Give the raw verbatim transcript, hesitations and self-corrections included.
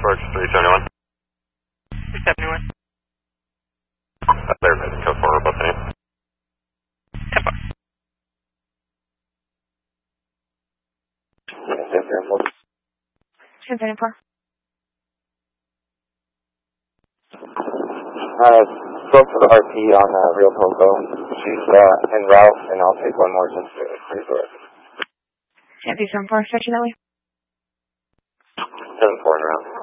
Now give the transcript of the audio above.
Sparks three seventy-one. three seventy-one. Uh, there, code four, what's the name? ten four. ten seventy-four. Uh, spoke to the R P on uh, Real Poco. She's uh, en route, and I'll take one more just to refer it. Can't be seven four, section that way. seven four and around.